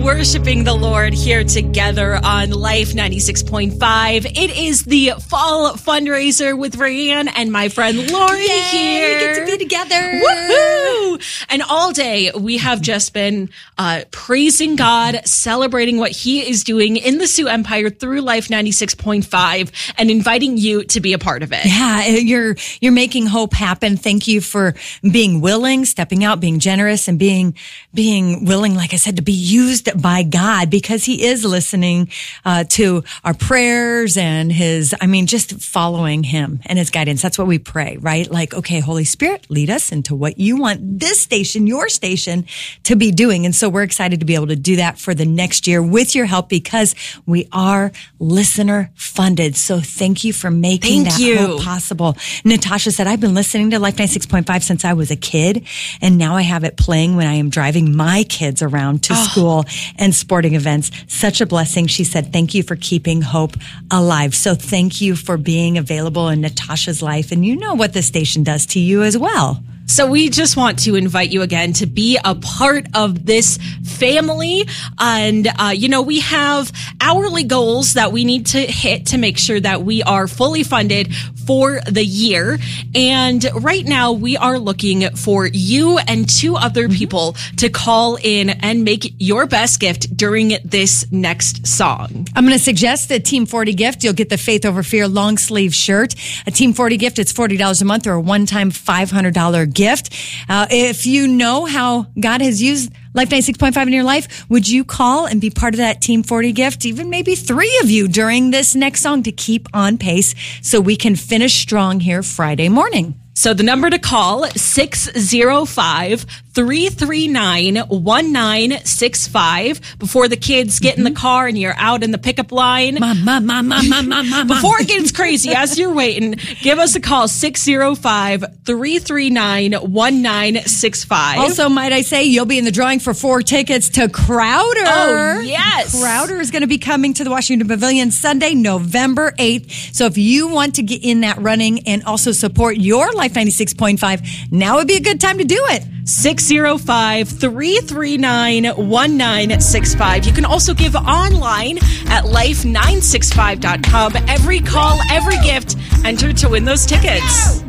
worshiping the Lord here together on Life 96.5. It is the fall fundraiser with Rayanne and my friend Lori here. We get to be together. Woohoo! And all day we have just been praising God, celebrating what He is doing in the Sioux Empire through Life 96.5, and inviting you to be a part of it. Yeah, you're making hope happen. Thank you for being willing, stepping out, being generous, and being willing, like I said, to be used by God, because He is listening to our prayers and just following Him and His guidance. That's what we pray, right? Like, okay, Holy Spirit, lead us into what you want this station, your station, to be doing. And so we're excited to be able to do that for the next year with your help, because we are listener funded. So thank you for making that hope possible. Natasha said, I've been listening to Life 96.5 since I was a kid, and now I have it playing when I am driving my kids around to school and sporting events. Such a blessing. She said, thank you for keeping hope alive. So thank you for being available in Natasha's life. And you know what the station does to you as well. So we just want to invite you again to be a part of this family. And, we have hourly goals that we need to hit to make sure that we are fully funded for the year. And right now we are looking for you and two other people to call in and make your best gift during this next song. I'm going to suggest a Team 40 gift. You'll get the Faith Over Fear long sleeve shirt. A Team 40 gift, it's $40 a month, or a one-time $500 gift. If you know how God has used Life 96.5 in your life, would you call and be part of that Team 40 gift? Even maybe 3 of you during this next song, to keep on pace so we can finish strong here Friday morning. So the number to call, 605-339-1965. Before the kids get in the car and you're out in the pickup line. Before it gets crazy, as you're waiting, give us a call, 605-339-1965. Also, might I say, you'll be in the drawing for 4 tickets to Crowder. Oh, yes. Crowder is going to be coming to the Washington Pavilion Sunday, November 8th. So if you want to get in that running and also support your Life 96.5, now would be a good time to do it. 605-339-1965. You can also give online at life965.com. Every call, every gift, enter to win those tickets.